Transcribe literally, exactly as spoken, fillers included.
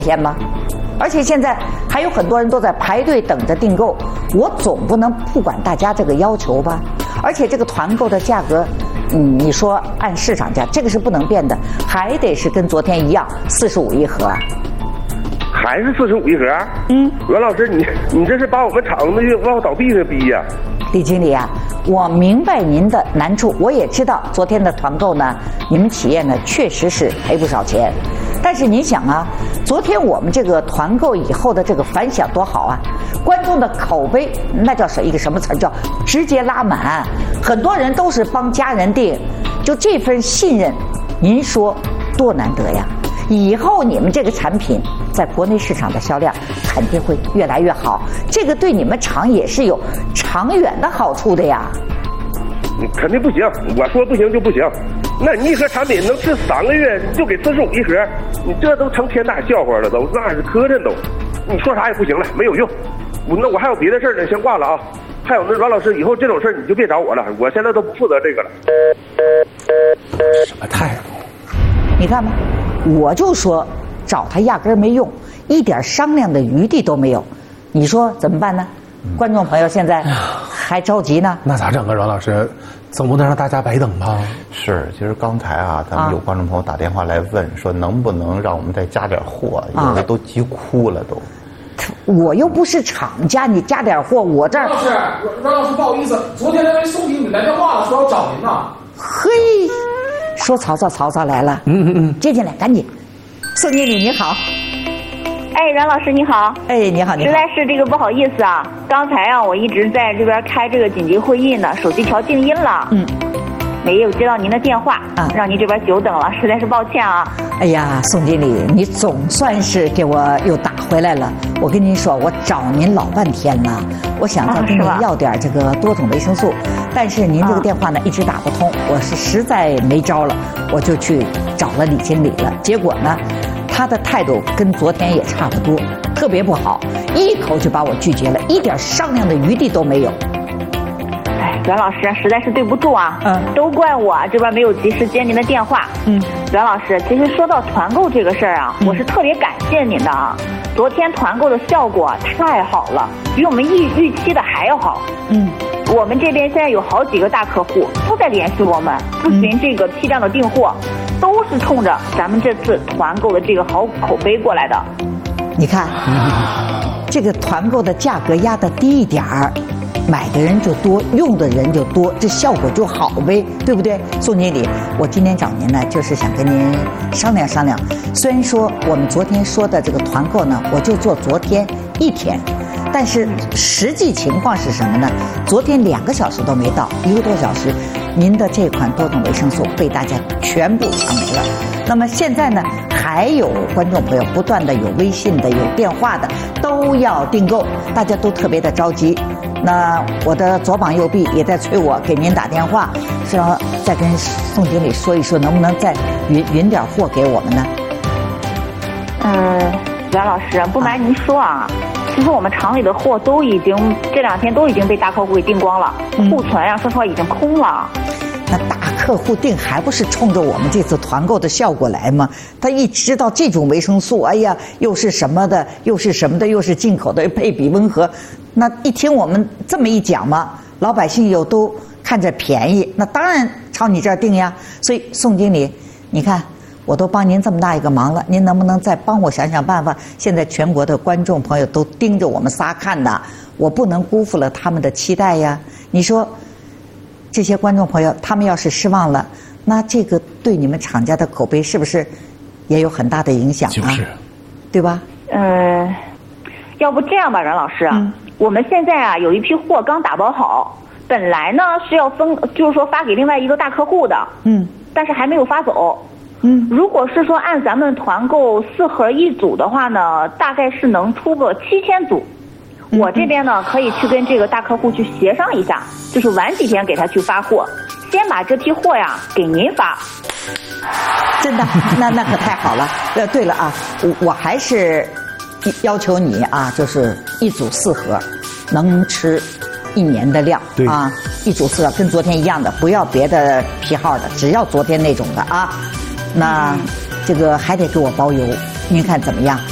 天吗？而且现在还有很多人都在排队等着订购，我总不能不管大家这个要求吧？而且这个团购的价格，嗯，你说按市场价，这个是不能变的，还得是跟昨天一样，四十五一盒啊。 还是四十五一盒？嗯，袁老师，你你这是把我们厂子往倒闭上逼呀、啊？ 李经理啊，我明白您的难处，我也知道昨天的团购呢，你们企业呢确实是赔不少钱。但是您想啊，昨天我们这个团购以后的这个反响多好啊，观众的口碑那叫是一个什么词儿？叫直接拉满，很多人都是帮家人订，就这份信任，您说多难得呀！以后你们这个产品在国内市场的销量肯定会越来越好，这个对你们厂也是有长远的好处的呀。 肯定不行，我说不行就不行。那你一盒产品能吃三个月，就给四十五一盒，你这都成天大笑话了，都那是磕碜都。你说啥也不行了，没有用。我那我还有别的事呢，先挂了啊。还有那阮老师，以后这种事你就别找我了，我现在都不负责这个了。 什么态度？ 你看吧，我就说找他压根儿没用，一点商量的余地都没有。你说怎么办呢？嗯、观众朋友现在还着急呢。 那咋整啊，阮老师？总不能让大家白等吧？ 是，其实刚才啊，咱们有观众朋友打电话来问，啊、说能不能让我们再加点货，有的都急哭了都。 我又不是厂家，你加点货，我这儿。 阮老师，阮老师不好意思，昨天那位宋经理来电话了，说要找您呢。 嘿，说曹操，曹操来了。 嗯嗯嗯， 接进来，赶紧。宋经理你好。 哎，阮老师你好。 哎，你好，你好。 实在是这个不好意思啊，刚才啊我一直在这边开这个紧急会议呢，手机调静音了。嗯。没有接到您的电话，啊，让您这边久等了，实在是抱歉啊。 哎呀，宋经理，你总算是给我又打回来了。我跟您说，我找您老半天了，我想再跟您要点这个多种维生素，但是您这个电话呢一直打不通，我是实在没招了，我就去找了李经理了。结果呢，他的态度跟昨天也差不多，特别不好，一口就把我拒绝了，一点商量的余地都没有。 哎，阮老师实在是对不住啊，嗯，都怪我这边没有及时接您的电话。嗯，阮老师，其实说到团购这个事儿啊，嗯、我是特别感谢您的啊。昨天团购的效果太好了，比我们预预期的还要好。嗯，我们这边现在有好几个大客户都在联系我们，咨询这个批量的订货，嗯、都是冲着咱们这次团购的这个好口碑过来的。 你看，嗯、这个团购的价格压得低一点儿。买的人就多，用的人就多，这效果就好呗，对不对？宋经理，我今天找您呢，就是想跟您商量商量。虽然说我们昨天说的这个团购呢，我就做昨天一天，但是实际情况是什么呢？昨天两个小时都没到，一个多小时，您的这款多种维生素被大家全部抢没了。那么现在呢，还有观众朋友不断的有微信的、有电话的，都要订购，大家都特别的着急。那我的左膀右臂也在催我给您打电话，说再跟宋经理说一说，能不能再匀匀点货给我们呢？ 嗯，袁老师，不瞒您说啊，其实我们厂里的货都已经这两天都已经被大客户给订光了，库存啊，说实话已经空了。 那大客户订还不是冲着我们这次团购的效果来吗？他一知道这种维生素，哎呀，又是什么的，又是什么的，又是进口的，配比温和，那一听我们这么一讲嘛，老百姓又都看着便宜，那当然朝你这儿订呀。所以宋经理，你看我都帮您这么大一个忙了，您能不能再帮我想想办法？现在全国的观众朋友都盯着我们仨看的，我不能辜负了他们的期待呀。你说这些观众朋友他们要是失望了，那这个对你们厂家的口碑是不是也有很大的影响啊？ 就是对吧？ 呃要不这样吧，阮老师，嗯、我们现在啊有一批货刚打包好，本来呢是要分，就是说发给另外一个大客户的，嗯，但是还没有发走，嗯，如果是说按咱们团购四盒一组的话呢，大概是能出个七千组。嗯、我这边呢可以去跟这个大客户去协商一下，就是晚几天给他去发货，先把这批货呀给您发。 真的，那那可太好了。呃，对了啊，我我还是要求你啊，就是一组四盒，能吃一年的量啊，一组四盒跟昨天一样的，不要别的批号的，只要昨天那种的啊。那这个还得给我包邮，您看怎么样？